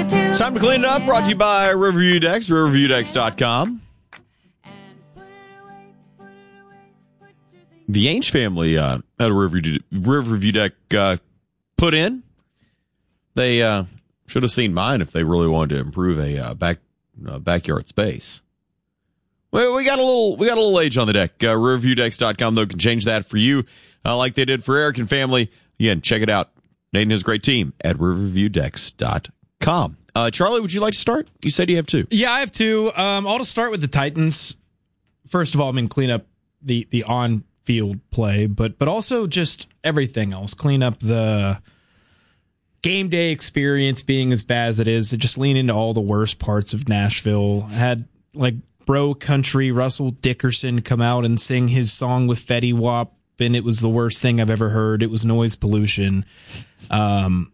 It's time to clean it up. Brought to you by Riverview Decks, riverviewdecks.com. The Ainge family had a Riverview deck put in. They should have seen mine if they really wanted to improve a backyard space. Well, we got a little age on the deck. Riverviewdecks.com, though, can change that for you like they did for Eric and family. Again, check it out. Nate and his great team at riverviewdecks.com. Charlie, would you like to start? You said you have two. Yeah, I have two. I'll just start with the Titans. First of all, clean up the on-field play, but also just everything else. Clean up the game day experience being as bad as it is. To just lean into all the worst parts of Nashville. Had bro country Russell Dickerson come out and sing his song with Fetty Wap, and it was the worst thing I've ever heard. It was noise pollution.